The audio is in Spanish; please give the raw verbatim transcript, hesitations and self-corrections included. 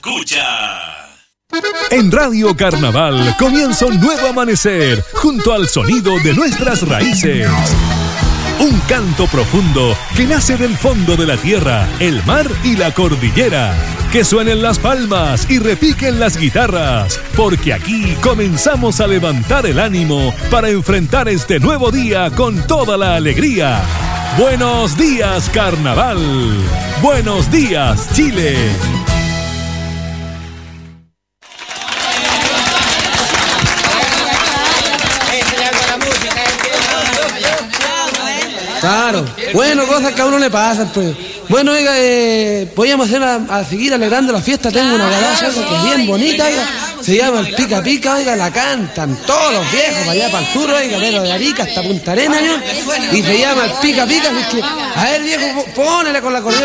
escucha. En Radio Carnaval comienza un nuevo amanecer junto al sonido de nuestras raíces. Un canto profundo que nace del fondo de la tierra, el mar y la cordillera. Que suenen las palmas y repiquen las guitarras, porque aquí comenzamos a levantar el ánimo para enfrentar este nuevo día con toda la alegría. Buenos días, Carnaval. Buenos días, Chile. Claro, bueno, cosas que a uno le pasan, pues. Bueno, oiga, eh, podríamos hacer a, a seguir alegrando la fiesta. Tengo una galaxia que es bien bonita, oiga. Se llama el Pica Pica, oiga, la cantan todos los viejos para allá para el sur, oiga, pero de Arica hasta Punta Arenas, ¿no? Y se llama el Pica Pica, así que, a ver, viejo, ponele con la acordeón.